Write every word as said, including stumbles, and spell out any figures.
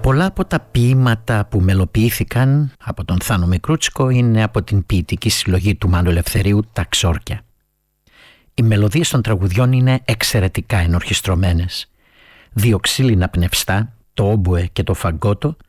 Πολλά από τα ποίηματα που μελοποιήθηκαν από τον Θάνο Μικρούτσικο είναι από την ποιητική συλλογή του Μάνου Ελευθερίου «Τα Ξόρκια». Οι μελωδίες των τραγουδιών είναι εξαιρετικά ενορχιστρωμένες. Δύο ξύλινα πνευστά, το όμπουε και το φαγκότο,